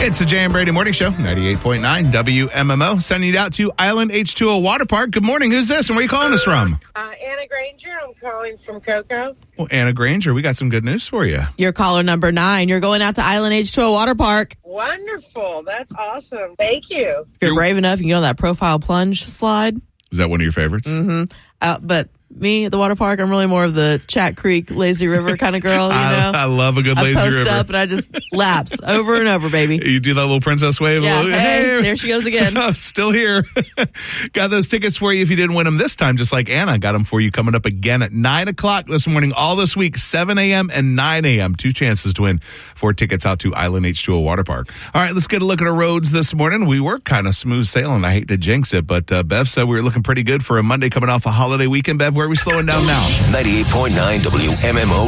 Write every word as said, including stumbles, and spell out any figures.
It's the Jay and Brady Morning Show, ninety-eight point nine W M M O, sending you out to Island H two O Water Park. Good morning. Who's this, and where are you calling us from? Uh, Anna Granger. I'm calling from Cocoa. Well, Anna Granger, we got some good news for you. You're caller number nine. You're going out to Island H two O Water Park. Wonderful. That's awesome. Thank you. If you're, you're brave enough, you can get on that profile plunge slide. Is that one of your favorites? Mm-hmm. Uh, but me at the water park, I'm really more of the Chat Creek, Lazy River kind of girl, you know? I, I love a good I lazy post river. up and I just laps over and over, baby. You do that little princess wave? Yeah, little, hey, hey, there she goes again. I'm still here. Got those tickets for you if you didn't win them this time, just like Anna. Got them for you coming up again at nine o'clock this morning, all this week, seven a.m. and nine a.m. Two chances to win four tickets out to Island H two O Water Park. All right, let's get a look at our roads this morning. We were kind of smooth sailing. I hate to jinx it, but uh, Bev said we were looking pretty good for a Monday coming off a holiday weekend. Bev, where are we slowing down now? ninety-eight point nine W M M O